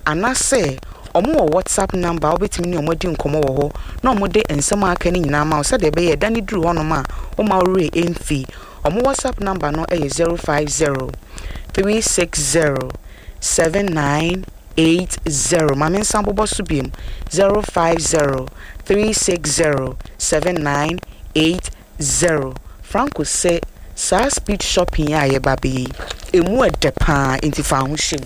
anase omo WhatsApp number obetimi ni omodi nkomo wo ho na omode ensem aka ni nyina ma se de be ye dani dru hono ma o ma ore emfi omo WhatsApp number no 050 360 7980 mame nsambo boso biem 050 360 7980 Franco say sa speed shopping ya ye baby emu edepa intifa ho him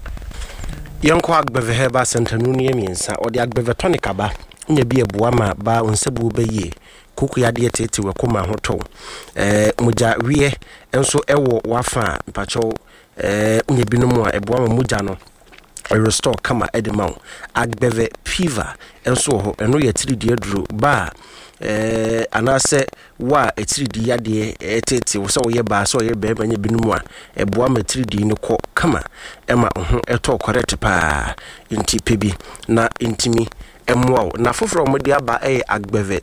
Yanko Agbeve Heba Centenu ni emiensa odi Agbeve tonic aba nya bi eboa ma ba onsebu beye kuku ya de tete we koma hoto muja wie enso ewo wafa mpacho nya binom a eboa ma muja no restore kama edemau Agbeve fever enso ho eno ye 3D aduru ba anase wa 3D ya de tete wo se wo ye ba so ye be nya binom a eboa ma 3D no ko kama ema ho eto correct pa inti pebi na intimi emwa na foforo mo de aba Agbeve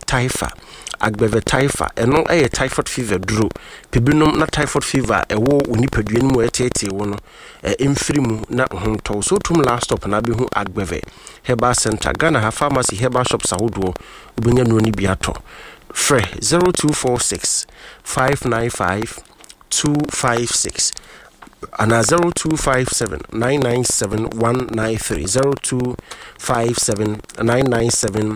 taifa eno typhoid fever duro pebinom na typhoid fever ewo onipadua mu etete wo no emfirimu na honto so tum last stop na be hu Agbeve Herbal Center Ghana ha pharmacy herbal shops ahodo ubenya no ni biato free 0246 595 256 and 0257 997 193 0257 997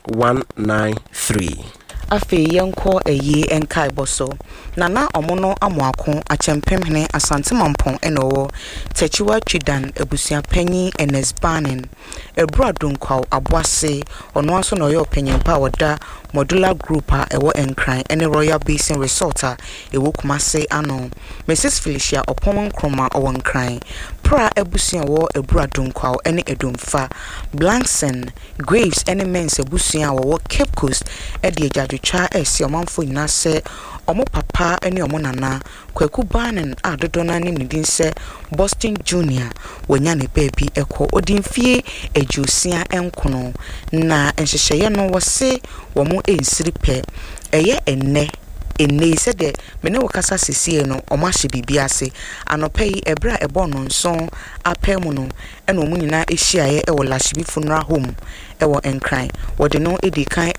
193 afi yenko eyi enkai boso nana omono amoako achempemhene asantemampon enowo techiwa twidan ebusia panyi Enes Banin ebruadonkwa aboase ono aso no ye opanyempa woda modular group a ewo enkran ene Royal Basin Resort a ewo Kumase ano Mrs Felicia opon kroma owonkran pra ebusia wo ebruadonkwa ene Edomfa Blankson Graves ene Men's ebusia wo Cape Coast ede twa esi omanfo nyina se omo papa ene omo nana Kwaku Banin adodona nim ne din se Boston Junior wonya ne baby eko odinfie ejusia enkono na enhyehyeye no wose wo mo ensiripe eye enne se de mene wokasa sesie no omo ahye bibia ase anopai ebra ebono nson apemu no ene omo nyina ehyiaye ewo Lashibi Funeral Home ewo enkran wode no edikan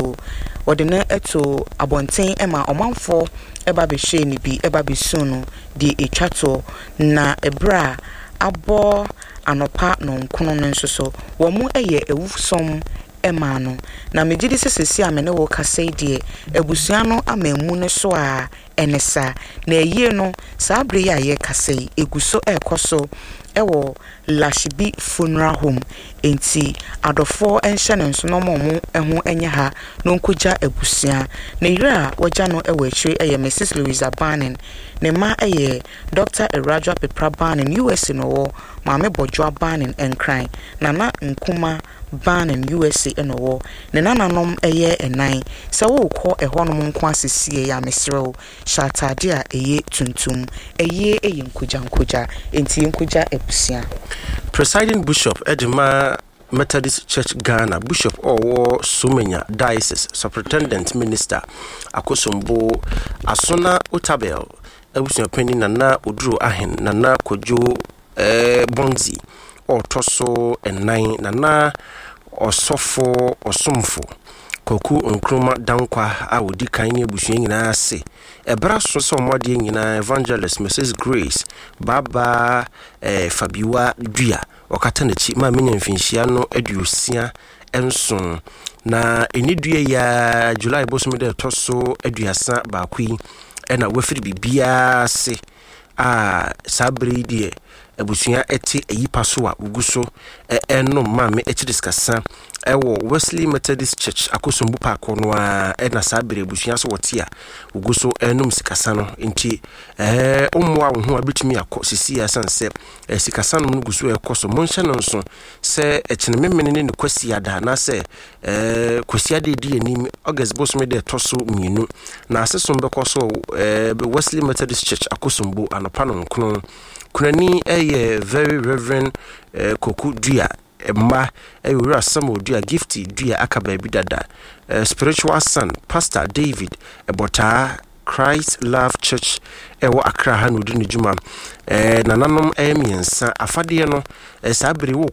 eto abonten ema omanfo eba be hye ni bi eba be sunu di etwato na ebra abo anopa no nkono no nsoso wo mu eye ewusom ema no na megidi sesesi amene wo kasai die ebusua no amemu ne so a enesa na eyie no sabre ya ye kasai eguso ekoso ewo Lashibi Funeral Home enti adofo enhye ne nso no momu eho enye ha no nkoja ebusua na ira waja no ewo achire eye Mrs Louisa Banin ne ma eye Dr. Erajwa Pepra Banin US no wo Mame Bojwa Banin enkran nana nkuma Banin USA enowo ne nananom eye enan se wo kɔ ehonom nko asesie ya mesrew shatade a eye tuntum eye nkuja enti nkuja ebusia Presiding Bishop Edema Methodist Church Ghana Bishop Owo Sumenya Diocese Superintendent Minister Akosombo Asona Otabel ebusia pani nana oduro ahen nana kojo bonzi otoso enan nana osofo osumfo Kwaku Nkrumah dankwa a wodi kan ne ebusuan nyina ase ebra so omode nyina Evangelist Mrs Grace Baba Fabiwa Dua okata na chi ma menya mfinhia no aduosia enson na enidua ya July bosomede toso aduasa baakwi ena wafiri bibia ase sabre die ebusuan eti eyipa so a uguso eno mame echidiskasa ewo Wesley Methodist Church Akosombo Park no a ena sabre ebusuan so wotia uguso enum sikasa no nti omwa wo ho abetumi akosisi asanse sikasa no guso ekoso monhye no nso se echinememene ne kwasiada na se kwasiada di anim August bosomede toso minu na asesombe koso Wesley Methodist Church Akosombo anopa no nkono kunani very Reverend Koku Dua Emma Ewura Samuel Dua Gifty Dua akaba bi dada spiritual son Pastor David Ebota Christ Love Church ewo Accra ha no di ne juma nananom emiensa afade no sabere wo